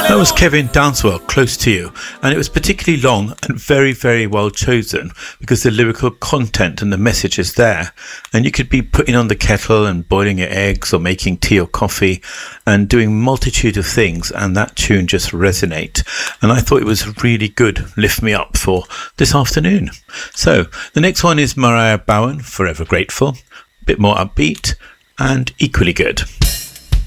That was Kevin Downswell, Close to You, and it was particularly long and very, very well chosen because the lyrical content and the message is there. And you could be putting on the kettle and boiling your eggs or making tea or coffee and doing multitude of things, and that tune just resonate. And I thought it was really good, lift me up for this afternoon. So the next one is Mariah Bowen, Forever Grateful, a bit more upbeat and equally good.